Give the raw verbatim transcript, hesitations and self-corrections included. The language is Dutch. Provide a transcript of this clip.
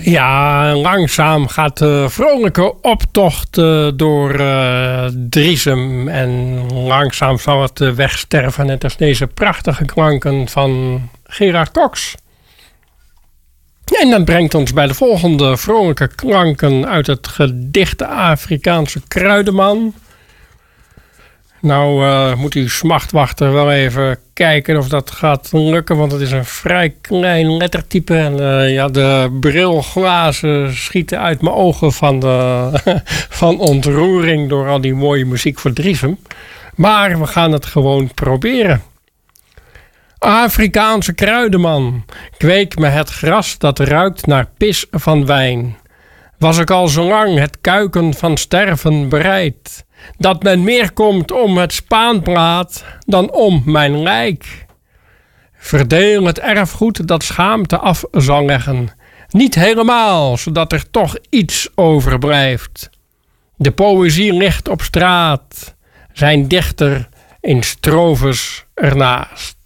Ja, langzaam gaat de vrolijke optocht uh, door uh, Driesem. En langzaam zal het uh, wegsterven, net als deze prachtige klanken van Gerard Cox. En dat brengt ons bij de volgende vrolijke klanken uit het gedicht De Afrikaanse Kruidenman. Nou uh, moet uw smachtwachter wel even kijken of dat gaat lukken, want het is een vrij klein lettertype. En uh, ja, de brilglazen schieten uit mijn ogen van, de, van ontroering door al die mooie muziek voor Driesem. Maar we gaan het gewoon proberen. Afrikaanse kruidenman, kweek me het gras dat ruikt naar pis van wijn. Was ik al zo lang het kuiken van sterven bereid, dat men meer komt om het spaanplaat dan om mijn lijk. Verdeel het erfgoed dat schaamte af zal leggen, niet helemaal, zodat er toch iets overblijft. De poëzie ligt op straat, zijn dichter in strofes ernaast.